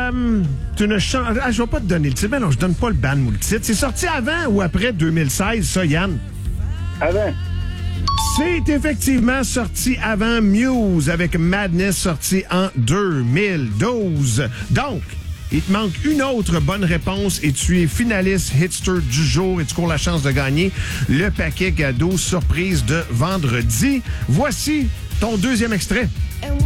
je vais pas te donner le titre. Mais non, je donne pas le ban ou le titre. C'est sorti avant ou après 2016, ça, Yann? Avant. C'est effectivement sorti avant Muse avec Madness, sorti en 2012. Donc, il te manque une autre bonne réponse et tu es finaliste Hitster du jour et tu cours la chance de gagner le paquet cadeau surprise de vendredi. Voici ton deuxième extrait. And